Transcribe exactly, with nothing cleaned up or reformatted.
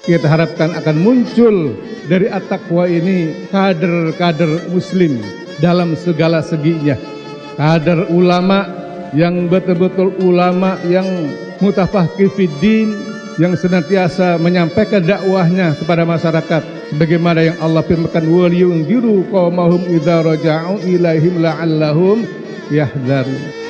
kita harapkan akan muncul dari at-taqwa ini kader-kader muslim dalam segala seginya. Kader ulama yang betul-betul ulama yang mutafaqih fiddin, yang senantiasa menyampaikan dakwahnya kepada masyarakat sebagaimana yang Allah firmankan, waliyunziru qaumahum idza raja'u ilaihim la'allahum yahdharun.